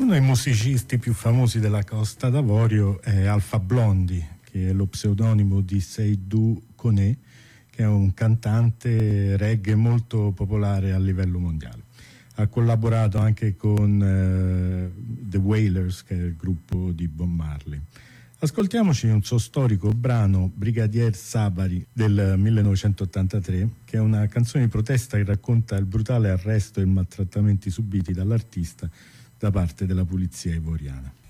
Uno dei musicisti più famosi della Costa d'Avorio è Alpha Blondy, che è lo pseudonimo di Seydou Koné, che è un cantante reggae molto popolare a livello mondiale. Ha collaborato anche con The Wailers, che è il gruppo di Bob Marley. Ascoltiamoci un suo storico brano, Brigadier Sabari, del 1983, che è una canzone di protesta che racconta il brutale arresto e i maltrattamenti subiti dall'artista da parte della polizia ivoriana.